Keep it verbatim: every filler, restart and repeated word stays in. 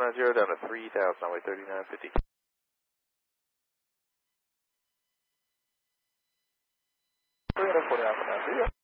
nine zero down to three thousand, runway thirty-nine fifty. three forty Alpha nine zero.